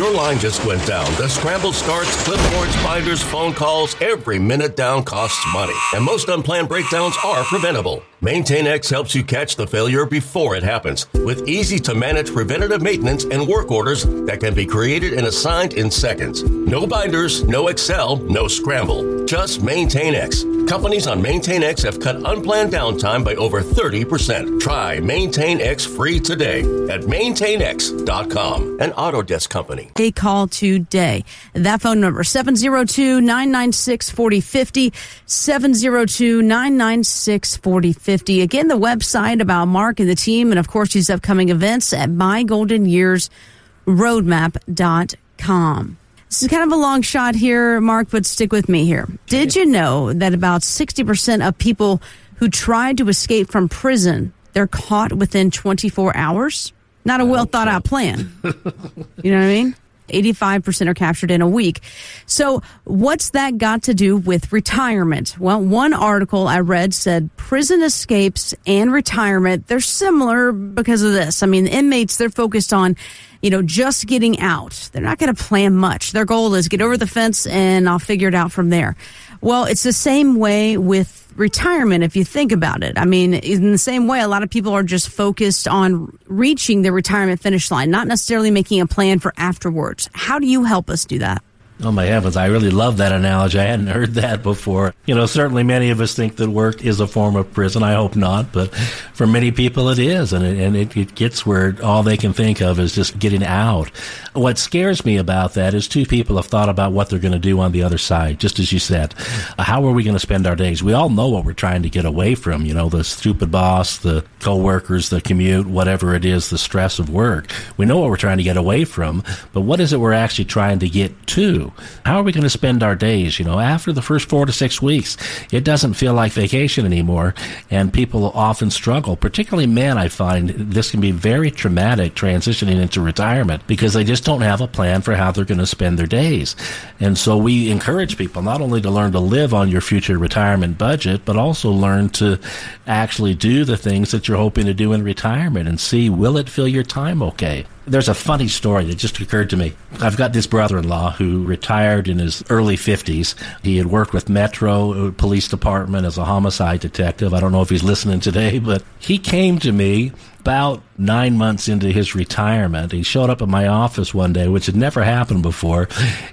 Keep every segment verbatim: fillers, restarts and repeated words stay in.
Your line just went down. The scrambled starts, clipboards, binders, phone calls, every minute down costs money. And most unplanned breakdowns are preventable. MaintainX helps you catch the failure before it happens with easy-to-manage preventative maintenance and work orders that can be created and assigned in seconds. No binders, no Excel, no scramble. Just MaintainX. Companies on MaintainX have cut unplanned downtime by over thirty percent. Try MaintainX free today at maintain x dot com, an Autodesk company. A call today. That phone number, seven oh two, nine nine six, four oh five oh, seven oh two, nine nine six, four oh five oh. Again, the website about Mark and the team, and of course these upcoming events at my golden years roadmap dot com. This is kind of a long shot here, Mark, but stick with me here. Did you know that about sixty percent of people who tried to escape from prison, they're caught within twenty-four hours? Not a well thought out plan. You know what I mean? eighty-five percent are captured in a week. So what's that got to do with retirement? Well, one article I read said prison escapes and retirement, they're similar because of this. I mean, the inmates, they're focused on, you know, just getting out. They're not going to plan much. Their goal is get over the fence and I'll figure it out from there. Well, it's the same way with retirement, if you think about it. I mean, in the same way, a lot of people are just focused on reaching the retirement finish line, not necessarily making a plan for afterwards. How do you help us do that? Oh, my heavens, I really love that analogy. I hadn't heard that before. You know, certainly many of us think that work is a form of prison. I hope not, but for many people it is, and it, and it, it gets where all they can think of is just getting out. What scares me about that is two people have thought about what they're going to do on the other side, just as you said. How are we going to spend our days? We all know what we're trying to get away from, you know, the stupid boss, the coworkers, the commute, whatever it is, the stress of work. We know what we're trying to get away from, but what is it we're actually trying to get to? How are we going to spend our days? You know, after the first four to six weeks, it doesn't feel like vacation anymore, and people often struggle, particularly men. I find this can be very traumatic transitioning into retirement because they just don't have a plan for how they're going to spend their days. And so we encourage people not only to learn to live on your future retirement budget, but also learn to actually do the things that you're hoping to do in retirement and see, will it fill your time okay? There's a funny story that just occurred to me. I've got this brother-in-law who retired in his early fifties. He had worked with Metro Police Department as a homicide detective. I don't know if he's listening today, but he came to me about nine months into his retirement. He showed up at my office one day, which had never happened before,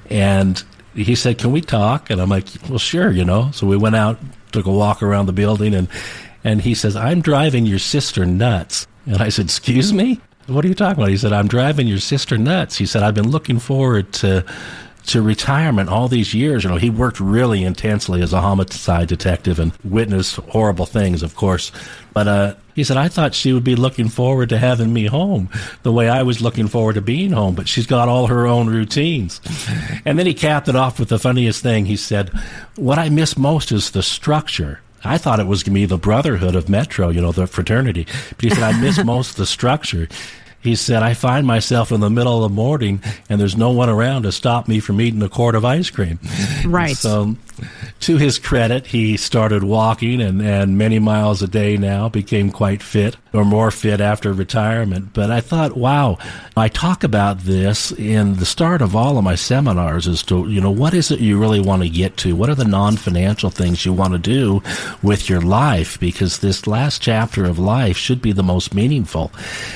and he said, "Can we talk?" And I'm like, "Well, sure, you know." So we went out, took a walk around the building, and, and he says, "I'm driving your sister nuts." And I said, "Excuse me? What are you talking about?" He said, "I'm driving your sister nuts." He said, "I've been looking forward to to retirement all these years." You know, he worked really intensely as a homicide detective and witnessed horrible things, of course. But uh, he said, "I thought she would be looking forward to having me home the way I was looking forward to being home, but she's got all her own routines." And then he capped it off with the funniest thing. He said, "What I miss most is the structure." I thought it was going to be the brotherhood of Metro, you know, the fraternity. But he said, "I miss most the structure." He said, "I find myself in the middle of the morning and there's no one around to stop me from eating a quart of ice cream." Right. So to his credit, he started walking and, and many miles a day now, became quite fit or more fit after retirement. But I thought, wow, I talk about this in the start of all of my seminars as to, you know, what is it you really want to get to? What are the non-financial things you want to do with your life? Because this last chapter of life should be the most meaningful.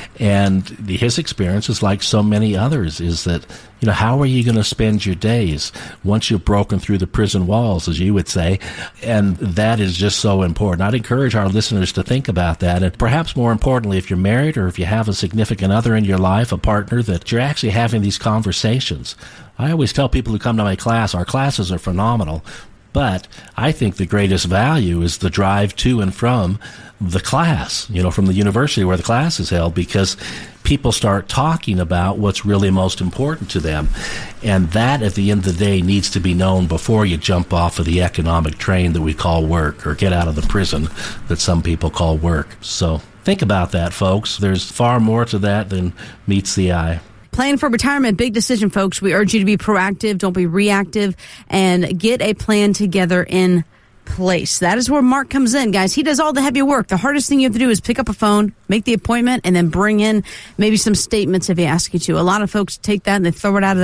And his experience is like so many others, is that, you know, how are you going to spend your days once you've broken through the prison walls, as you would say? And that is just so important. I'd encourage our listeners to think about that. And perhaps more importantly, if you're married or if you have a significant other in your life, a partner, that you're actually having these conversations. I always tell people who come to my class, our classes are phenomenal, but I think the greatest value is the drive to and from the class, you know, from the university where the class is held, because people start talking about what's really most important to them. And that, at the end of the day, needs to be known before you jump off of the economic train that we call work, or get out of the prison that some people call work. So think about that, folks. There's far more to that than meets the eye. Plan for retirement, big decision, folks. We urge you to be proactive, don't be reactive, and get a plan together in place. That is where Mark comes in, guys. He does all the heavy work. The hardest thing you have to do is pick up a phone, make the appointment, and then bring in maybe some statements if he asks you to. A lot of folks take that and they throw it out of